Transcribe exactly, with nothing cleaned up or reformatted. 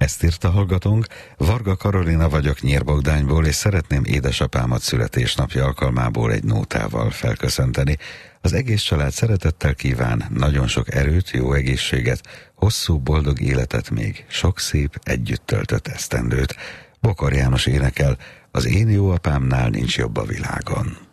Ezt írta hallgatónk, Varga Karolina vagyok Nyírbogdányból, és szeretném édesapámat születésnapja alkalmából egy nótával felköszönteni. Az egész család szeretettel kíván, nagyon sok erőt, jó egészséget, hosszú, boldog életet még, sok szép, együtt töltött esztendőt. Bokor János énekel, az én jó apámnál nincs jobb a világon.